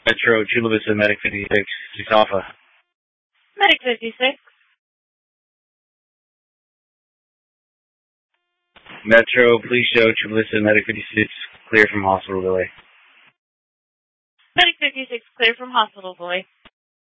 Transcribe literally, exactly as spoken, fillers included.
Metro, Chula Vista, Medic fifty-six, six Alpha. Medic fifty-six. Metro, please show Chula Vista, Medic fifty-six, clear from hospital delay. Medic fifty-six, clear from hospital delay.